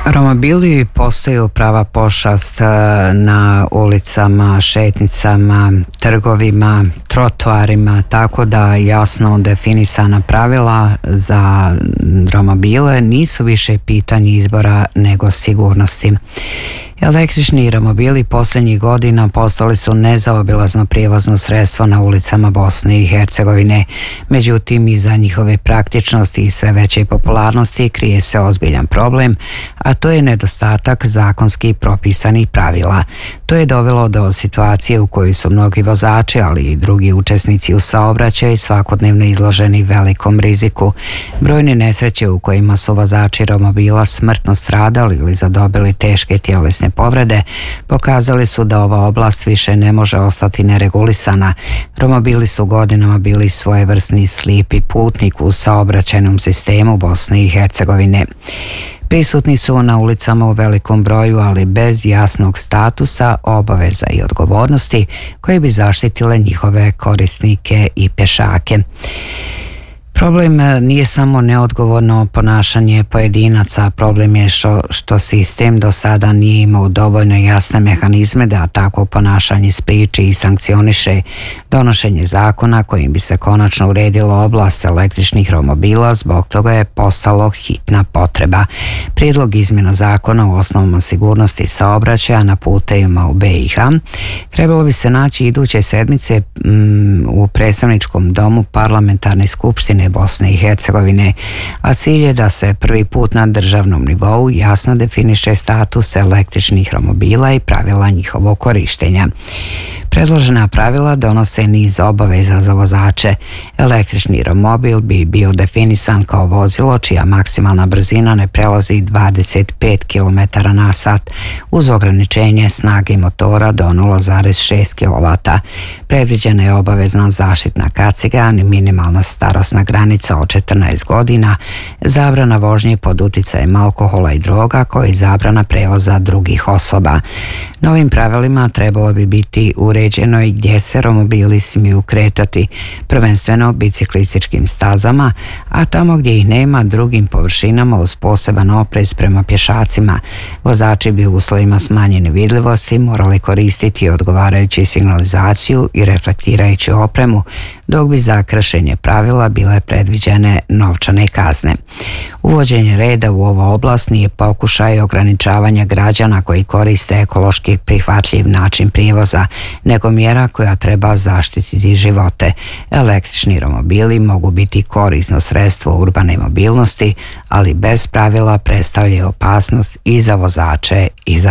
Romobili postaju prava pošast na ulicama, šetnicama, trgovima, trotoarima, tako da jasno definisana pravila za romobile nisu više pitanje izbora nego sigurnosti. Električni romobili posljednjih godina postali su nezaobilazno prijevozno sredstvo na ulicama Bosne i Hercegovine. Međutim, iza njihove praktičnosti i sve veće popularnosti krije se ozbiljan problem, a to je nedostatak zakonski propisanih pravila. To je dovelo do situacije u kojoj su mnogi vozači, ali i drugi učesnici u saobraćaju svakodnevno izloženi velikom riziku. Brojne nesreće u kojima su vozači romobila smrtno stradali ili zadobili teške tjelesne povrede pokazali su da ova oblast više ne može ostati neregulisana. Romobili su godinama bili svojevrsni slijepi putnik u saobraćajnom sistemu Bosne i Hercegovine. Prisutni su na ulicama u velikom broju, ali bez jasnog statusa, obaveza i odgovornosti koje bi zaštitile njihove korisnike i pješake. Problem nije samo neodgovorno ponašanje pojedinaca, problem je što sistem do sada nije imao dovoljno jasne mehanizme da takvo ponašanje spriječi i sankcioniše. Donošenje zakona kojim bi se konačno uredilo oblast električnih romobila zbog toga je postalo hitna potreba. Prijedlog izmjena zakona o osnovama sigurnosti saobraćaja na putevima u BiH trebalo bi se naći iduće sedmice u predstavničkom domu parlamentarne skupštine Bosne i Hercegovine, a cilj je da se prvi put na državnom nivou jasno definiše status električnih romobila i pravila njihovog korištenja. Predložena pravila donose niz obaveza za vozače. Električni romobil bi bio definisan kao vozilo čija maksimalna brzina ne prelazi 25 km/h uz ograničenje snage motora do 0,6 kW. Predviđena je obavezna zaštitna kaciga, minimalna starosna granica od 14 godina, zabrana vožnje pod utjecajem alkohola i droga kao i zabrana prevoza drugih osoba. Novim pravilima trebalo bi biti uređeno i gdje se romobili smiju kretati, prvenstveno biciklističkim stazama, a tamo gdje ih nema drugim površinama uz poseban oprez prema pješacima. Vozači bi u uslovima smanjene vidljivosti morali koristiti odgovarajuću signalizaciju i reflektirajuću opremu, dok bi za kršenje pravila bile predviđene novčane kazne. Uvođenje reda u ovu oblast nije pokušaj ograničavanja građana koji koriste ekološki prihvatljiv način prijevoza, nego mjera koja treba zaštititi živote. Električni romobili mogu biti korisno sredstvo urbane mobilnosti, ali bez pravila predstavljaju opasnost i za vozače i za